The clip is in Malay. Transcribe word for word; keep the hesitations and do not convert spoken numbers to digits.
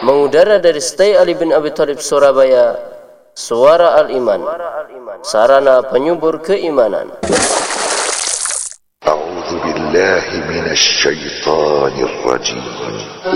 mengudara dari Stay Ali bin Abi Thalib Surabaya, Suara Al-Iman, sarana penyubur keimanan. A'udzu billahi minasy syaithanir rajim.